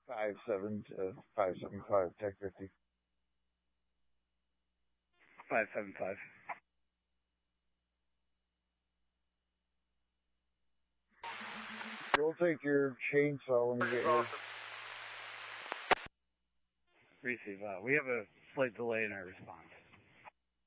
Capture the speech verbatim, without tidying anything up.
five seven to five seven five, Tech fifty. five seven five. You'll take your chainsaw when you get here. Receive. Uh, we have a slight delay in our response.